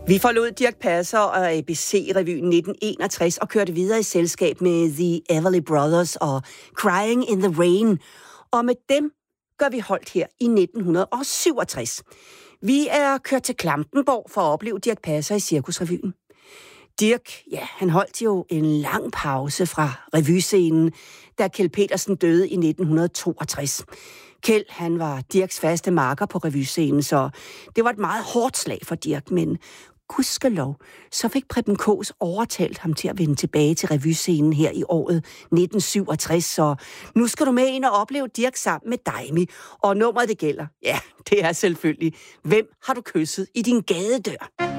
Vi forlod Dirch Passer og ABC-revyen 1961 og kørte videre i selskab med The Everly Brothers og Crying in the Rain. Og med dem gør vi holdt her i 1967. Vi er kørt til Klampenborg for at opleve Dirch Passer i Cirkusrevyen. Dirch, han holdt jo en lang pause fra revyscenen, da Kjeld Petersen døde i 1962. Kjeld, han var Dirchs faste marker på revyscenen, så det var et meget hårdt slag for Dirch, men gudskelov, så fik Preben Kaas overtalt ham til at vende tilbage til revyscenen her i året 1967, så nu skal du med ind og opleve Dirch sammen med Daimi, og nummeret det gælder, det er selvfølgelig, hvem har du kysset i din gadedør?